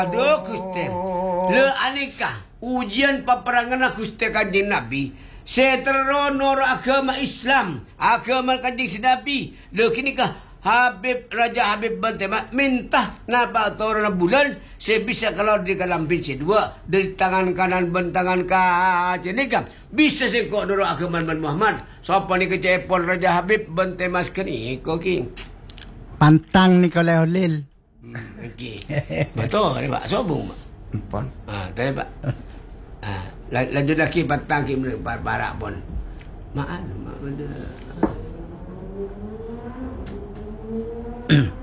Aduh Gusti. Le anika ujian peperangan Gusti Kanjeng Nabi. Seteronor agama Islam, agama Kanjeng Nabi. Le kini kah Raja Habib Bantema minta napa orang bulan saya bisa kalau di kalambin si dua dari tangan kanan bentangan jenika bisa saya kok dulu agama Muhammad. Siapa ni kecepol Raja Habib Bantema sekali king. Pantang ni kalau Lil. Okey. Betul ni Pak. Sobong Pak. Pon. Tadi Pak. Lanjut lagi pantang ki barak pun. Maan, mak benda.